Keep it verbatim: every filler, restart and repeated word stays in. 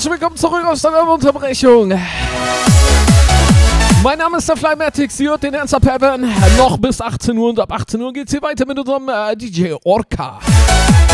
herzlich willkommen zurück aus der Unterbrechung. Mein Name ist der Flymatics, ihr hört den Ernst Ab Heaven. Noch bis achtzehn Uhr und ab achtzehn Uhr geht's hier weiter mit unserem äh, D J Orca.